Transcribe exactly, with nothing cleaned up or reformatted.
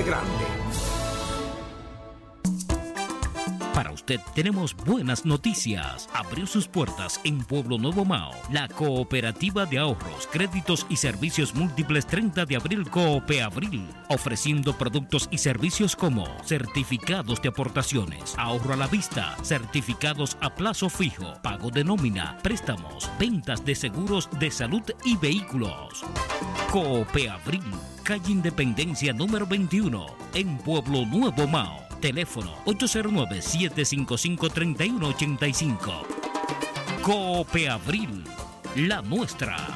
Monte Grande. Para usted tenemos buenas noticias. Abrió sus puertas en Pueblo Nuevo Mao la Cooperativa de Ahorros, Créditos y Servicios Múltiples treinta de abril Coopeabril, ofreciendo productos y servicios como certificados de aportaciones, ahorro a la vista, certificados a plazo fijo, pago de nómina, préstamos, ventas de seguros de salud y vehículos. Coopeabril, calle Independencia número veintiuno, en Pueblo Nuevo Mao. Teléfono ocho cero nueve, siete cinco cinco, tres uno ocho cinco. Coopeabril, la nuestra.